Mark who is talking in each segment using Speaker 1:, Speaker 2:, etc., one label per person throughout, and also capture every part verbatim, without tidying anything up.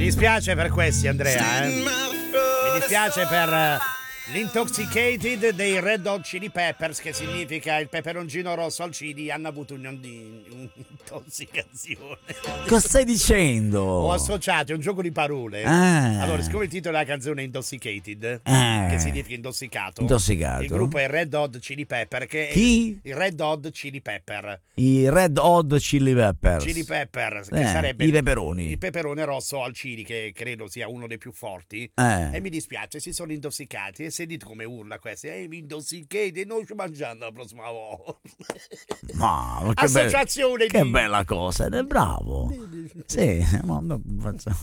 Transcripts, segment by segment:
Speaker 1: dispiace per questi, Andrea, eh. Mi dispiace per l'Intoxicated dei Red Hot Chili Peppers, che significa il peperoncino rosso al chili. Hanno avuto un'intossicazione.
Speaker 2: Cosa stai dicendo?
Speaker 1: Ho associato, è un gioco di parole.
Speaker 2: Ah.
Speaker 1: Allora, siccome il titolo della canzone è Intoxicated,
Speaker 2: Ah.
Speaker 1: che significa intossicato,
Speaker 2: Intossicato.
Speaker 1: il gruppo è Red Hot Chili Pepper, che
Speaker 2: Chi?
Speaker 1: è il Red Hot Chili Pepper.
Speaker 2: I Red Hot Chili Peppers.
Speaker 1: Chili Pepper, che
Speaker 2: Eh,
Speaker 1: sarebbe
Speaker 2: i peperoni.
Speaker 1: il peperone rosso al chili, che credo sia uno dei più forti.
Speaker 2: Eh.
Speaker 1: E mi dispiace, si sono intossicati. E sentite come urla questi, eh, mi intossicate, non ci mangiando la prossima volta.
Speaker 2: Ma, ma che,
Speaker 1: Associazione
Speaker 2: be- che
Speaker 1: di...
Speaker 2: bella cosa, è bravo. Sì, ma no, facciamo.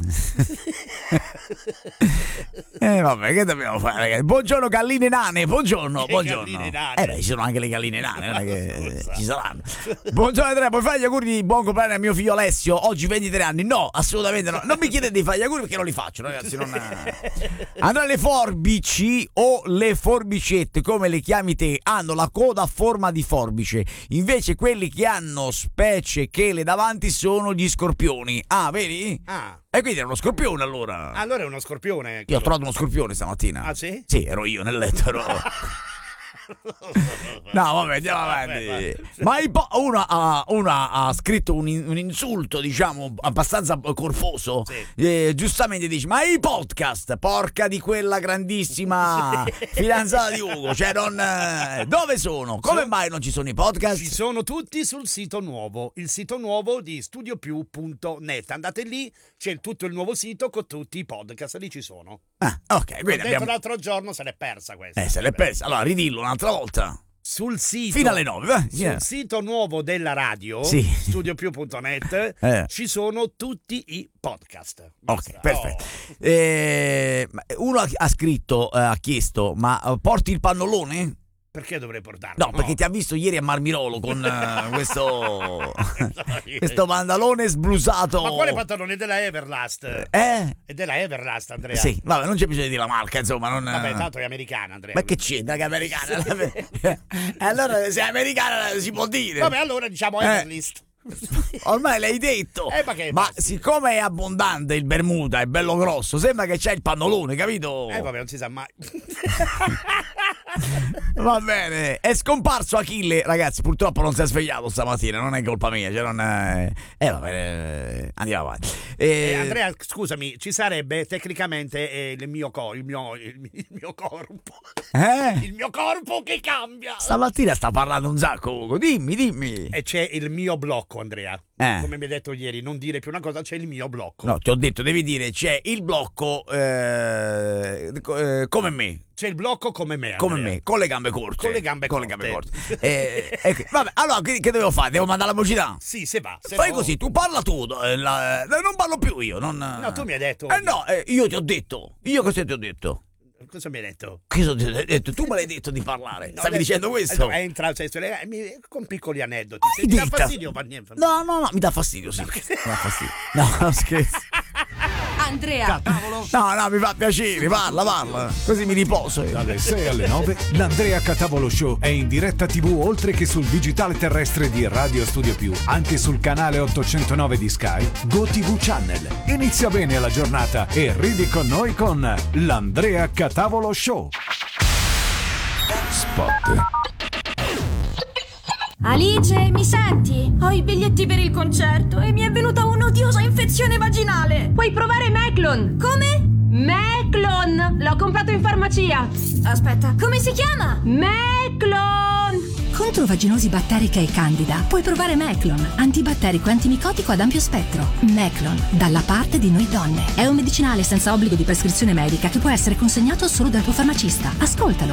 Speaker 2: Eh vabbè, che dobbiamo fare, ragazzi? Buongiorno galline nane, buongiorno,
Speaker 1: Che
Speaker 2: buongiorno.
Speaker 1: galline nane?
Speaker 2: Eh beh, ci sono anche le galline nane, non è che ci saranno. Buongiorno Andrea, puoi fare gli auguri di buon compleanno a mio figlio Alessio, oggi ventitré anni? No, assolutamente no. Non mi chiedete di fare gli auguri perché non li faccio, ragazzi, non... Andrea, le forbici o le forbicette, come le chiami te, hanno la coda a forma di forbice, invece quelli che hanno specie che le davanti sono gli scorpioni. Ah, vedi?
Speaker 1: Ah,
Speaker 2: E quindi era uno scorpione allora.
Speaker 1: allora è uno scorpione.
Speaker 2: Io ho trovato uno scorpione stamattina.
Speaker 1: Ah, sì?
Speaker 2: Sì, ero io nel letto. Ero... No, vabbè, andiamo avanti.
Speaker 1: Vabbè,
Speaker 2: Ma i po- uno, ha, uno ha scritto un, in- un insulto, diciamo, abbastanza corposo.
Speaker 1: Sì.
Speaker 2: Eh, giustamente dice: ma i podcast, porca di quella grandissima fidanzata di Ugo, cioè non. eh, dove sono? Come
Speaker 1: So-
Speaker 2: mai non ci sono i podcast?
Speaker 1: Ci sono tutti sul sito nuovo, il sito nuovo di studio più punto net. Andate lì, c'è il- tutto il nuovo sito con tutti i podcast, lì ci sono.
Speaker 2: Ah, ok,
Speaker 1: Ho
Speaker 2: quindi
Speaker 1: detto
Speaker 2: abbiamo.
Speaker 1: l'altro giorno, se l'è persa questa.
Speaker 2: Eh, se l'è persa. Allora, ridillo un'altra volta.
Speaker 1: Sul sito,
Speaker 2: Fino alle nove, vai.
Speaker 1: sul
Speaker 2: Yeah.
Speaker 1: sito nuovo della radio,
Speaker 2: Sì.
Speaker 1: studio più punto net,
Speaker 2: Eh.
Speaker 1: ci sono tutti i podcast.
Speaker 2: Ok, perfetto. Eh, ma uno ha- ha scritto, eh, ha chiesto: ma eh, porti il pannolone?
Speaker 1: Perché dovrei portarlo?
Speaker 2: No, perché ti ha visto ieri a Marmirolo con eh, questo questo pantalone sblusato.
Speaker 1: Ma quale pantalone? È della Everlast?
Speaker 2: Eh?
Speaker 1: È della Everlast, Andrea.
Speaker 2: Sì, vabbè, non c'è bisogno di dire la marca, insomma, non.
Speaker 1: Vabbè, tanto è americana, Andrea.
Speaker 2: Ma che c'entra che è americana? E allora se è americana si può dire.
Speaker 1: Vabbè, allora diciamo
Speaker 2: Eh.
Speaker 1: Everlist.
Speaker 2: Ormai l'hai detto.
Speaker 1: Eh, ma che
Speaker 2: ma
Speaker 1: basta.
Speaker 2: siccome è abbondante il Bermuda, è bello grosso, sembra che c'è il pannolone, capito?
Speaker 1: Eh, vabbè, non si sa mai.
Speaker 2: Va bene, è scomparso Achille, ragazzi, purtroppo non si è svegliato stamattina, non è colpa mia, cioè non è... Eh va bene, andiamo avanti. Eh,
Speaker 1: Eh, Andrea, scusami, ci sarebbe tecnicamente eh, il mio corpo, il mio, il mio- il mio corpo.
Speaker 2: eh?
Speaker 1: Il mio corpo che cambia.
Speaker 2: Stamattina sta parlando un sacco, Ugo, dimmi, dimmi.
Speaker 1: E c'è il mio blocco, Andrea.
Speaker 2: Eh.
Speaker 1: Come mi hai detto ieri, non dire più una cosa, c'è il mio blocco.
Speaker 2: No, ti ho detto, devi dire, c'è il blocco eh, co- eh, come me,
Speaker 1: C'è il blocco come me,
Speaker 2: come
Speaker 1: Andrea.
Speaker 2: me, con le gambe corte.
Speaker 1: Con le gambe
Speaker 2: Con le
Speaker 1: corte.
Speaker 2: gambe corte. Eh, ecco, vabbè, allora, che, che devo fare? Devo mandare la pubblicità?
Speaker 1: Sì, se va. Se
Speaker 2: Fai
Speaker 1: no-
Speaker 2: così, tu parla tu, eh, la- eh, non parlo più io, non...
Speaker 1: No, tu mi hai detto.
Speaker 2: Eh no, eh, io ti ho detto, io cosa ti ho detto?
Speaker 1: Cosa mi hai detto?
Speaker 2: Cosa ti ho detto? Tu me l'hai detto di parlare,
Speaker 1: No,
Speaker 2: stavi
Speaker 1: adesso-
Speaker 2: dicendo questo?
Speaker 1: eh, no, entra, cioè, sulle- eh, mi- con piccoli aneddoti. Se
Speaker 2: Hai
Speaker 1: ti dà
Speaker 2: detto-
Speaker 1: fastidio, fa niente.
Speaker 2: No, no, no, mi dà fastidio, sì. Mi dà fastidio. No, scherzo.
Speaker 3: Andrea,
Speaker 2: No, no, mi fa piacere, parla, parla. Così mi riposo io.
Speaker 4: Dalle sei alle nove l'Andrea Catavolo Show è in diretta tivù oltre che sul digitale terrestre di Radio Studio Più, anche sul canale ottocentonove di Sky, GoTV Channel. Inizia bene la giornata e ridi con noi con l'Andrea Catavolo Show. Spot.
Speaker 5: Alice, mi senti? Ho i biglietti per il concerto e mi è venuta un'odiosa infezione vaginale.
Speaker 3: puoi provare Meclon.
Speaker 5: Come?
Speaker 3: Meclon! L'ho comprato in farmacia.
Speaker 5: Aspetta, come si chiama?
Speaker 3: Meclon!
Speaker 6: Contro vaginosi batterica e candida puoi provare Meclon, antibatterico e antimicotico ad ampio spettro. Meclon, dalla parte di noi donne. È un medicinale senza obbligo di prescrizione medica che può essere consegnato solo dal tuo farmacista. Ascoltalo.